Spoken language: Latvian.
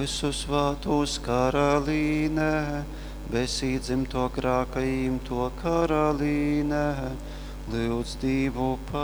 Debesu svētos karalīne, besīdzimto grākajim to karalīne, lūdz Dievu par